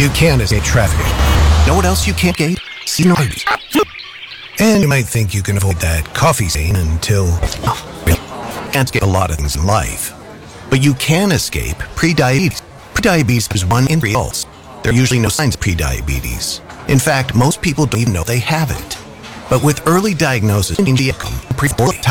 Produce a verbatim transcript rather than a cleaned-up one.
You can't escape traffic. Know what else you can't escape? Seniorities. And you might think you can avoid that coffee stain until... You can't escape a lot of things in life. But you can escape prediabetes. Prediabetes is one in three adults. There are usually no signs of prediabetes. In fact, most people don't even know they have it. But with early diagnosis, in the outcome, pre